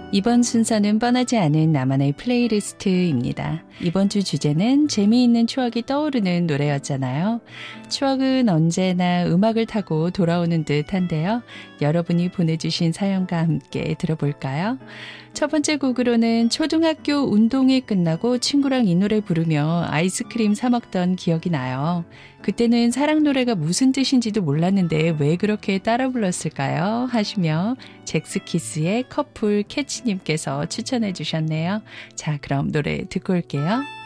이번 순서는 뻔하지 않은 나만의 플레이리스트입니다. 이번 주 주제는 재미있는 추억이 떠오르는 노래였잖아요. 추억은 언제나 음악을 타고 돌아오는 듯한데요. 여러분이 보내주신 사연과 함께 들어볼까요? 첫 번째 곡으로는 초등학교 운동회 끝나고 친구랑 이 노래 부르며 아이스크림 사 먹던 기억이 나요. 그때는 사랑 노래가 무슨 뜻인지도 몰랐는데 왜 그렇게 따라 불렀을까요? 하시며 잭스키스의 커플 캐치님께서 추천해 주셨네요. 자, 그럼 노래 듣고 올게요.